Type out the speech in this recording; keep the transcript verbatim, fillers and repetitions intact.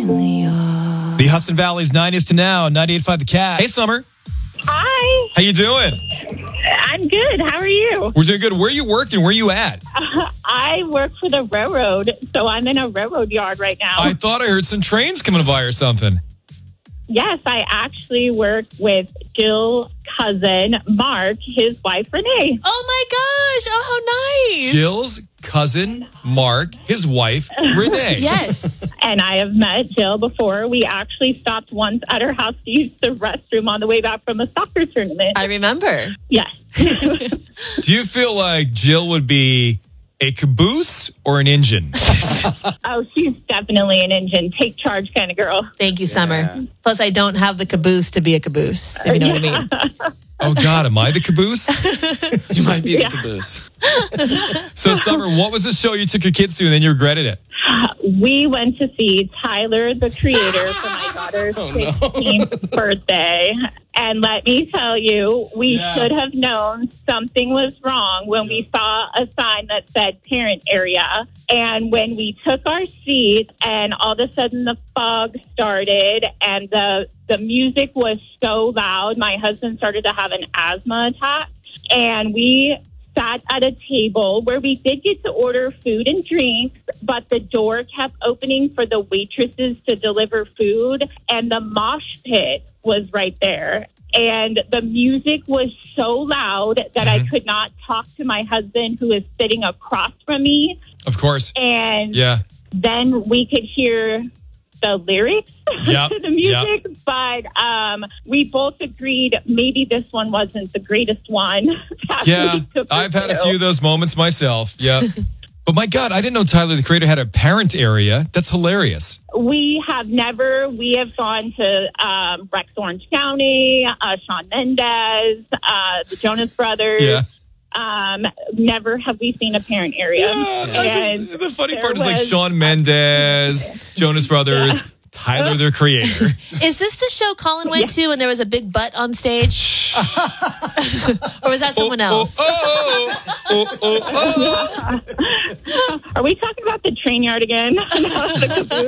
The Hudson Valley's nineties to now, ninety-eight point five The Cat. Hey, Summer. Hi. How you doing? I'm good. How are you? We're doing good. Where are you working? Where are you at? Uh, I work for the railroad, so I'm in a railroad yard right now. I thought I heard some trains coming by or something. Yes, I actually work with Jill's cousin, Mark, his wife, Renee. Oh, my gosh. Oh, how nice. Jill's cousin, Mark, his wife, Renee. Yes. And I have met Jill before. We actually stopped once at her house to use the restroom on the way back from a soccer tournament. I remember. Yes. Do you feel like Jill would be a caboose or an engine? Oh, she's definitely an engine. Take charge kind of girl. Thank you, Summer. Plus, I don't have the caboose to be a caboose, if you know what I mean. Oh, God, am I the caboose? You might be the Yeah. caboose. So, Summer, what was the show you took your kids to and then you regretted it? We went to see Tyler, the Creator, for my daughter's Oh, no. sixteenth birthday. And let me tell you, we Yeah. should have known something was wrong when we saw a sign that said parent area. And when we took our seats and all of a sudden the fog started and the, the music was so loud, my husband started to have an asthma attack. And we sat at a table where we did get to order food and drinks, but the door kept opening for the waitresses to deliver food, and the mosh pit was right there. And the music was so loud that Mm-hmm. I could not talk to my husband, who is sitting across from me. Of course. And Yeah. then we could hear the lyrics Yep, to the music, but um, we both agreed maybe this one wasn't the greatest one. that Yeah, we took her I've had a to. few of those moments myself. Yeah. But my God, I didn't know Tyler, the Creator, had a parent area. That's hilarious. We have never, we have gone to um, Rex Orange County, uh, Shawn Mendes, uh, the Jonas Brothers. Yeah. Um, never have we seen a parent area. Yeah, I And just, the funny there part is like was- Shawn Mendes, Jonas Brothers, Tyler, the Creator. Is this the show Colin went to when there was a big butt on stage? Or was that someone oh, else? Oh, oh, oh, oh, oh. Are we talking about the train yard again? No, the caboose.